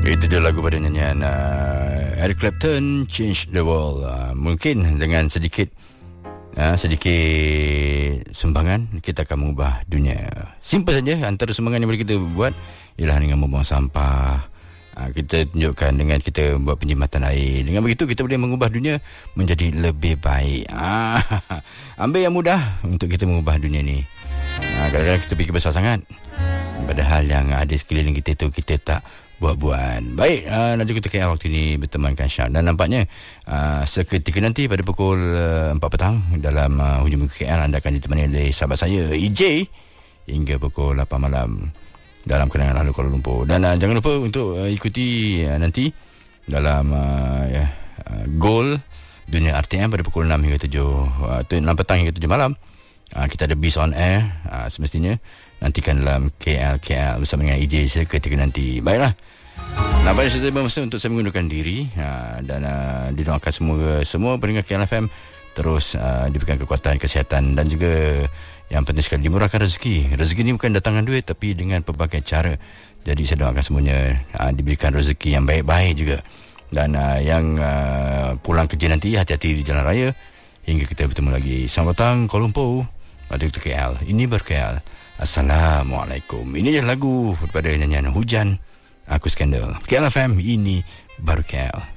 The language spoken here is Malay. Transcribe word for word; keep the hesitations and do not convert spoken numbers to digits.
Itu dia lagu pada nyanyian uh, Eric Clapton, Change the World. uh, Mungkin dengan sedikit uh, Sedikit sumbangan, kita akan mengubah dunia. Simple saja. Antara sumbangan yang boleh kita buat ialah dengan membuang sampah. uh, Kita tunjukkan dengan kita buat penjimatan air. Dengan begitu kita boleh mengubah dunia menjadi lebih baik. uh, Ambil yang mudah untuk kita mengubah dunia ni. uh, Kadang-kadang kita fikir besar sangat, padahal yang ada sekeliling kita tu kita tak buat-buat. Baik, uh, Najwa Ketua K L waktu ini bertemankan Syah. Dan nampaknya uh, seketika nanti pada pukul uh, empat petang dalam uh, Hujung Minggu K L, anda akan ditemani oleh sahabat saya E J hingga pukul lapan malam dalam Kenangan Lalu Kuala Lumpur. Dan uh, jangan lupa untuk uh, ikuti uh, nanti dalam uh, uh, Goal Dunia R T M pada pukul enam hingga tujuh, uh, enam petang hingga tujuh malam. uh, Kita ada Beast on Air. uh, Semestinya nantikan dalam K L K L bersama dengan E J seketika nanti. Baiklah, nampaknya sudah tiba masa untuk saya mengundurkan diri. uh, Dan uh, didoakan semoga semua pendengar K L F M terus uh, diberikan kekuatan, kesihatan, dan juga yang penting sekali dimurahkan rezeki. Rezeki ni bukan datangan duit, tapi dengan pelbagai cara. Jadi saya doakan semuanya uh, diberikan rezeki yang baik-baik juga. Dan uh, yang uh, pulang kerja nanti, hati-hati di jalan raya. Hingga kita bertemu lagi. Selamat datang Kuala Lumpur, Najwa Ketua K L. Ini ber-K L. Assalamualaikum. Ini je lagu daripada nyanyian Hujan, Aku Skandal. K L F M, ini baru K L.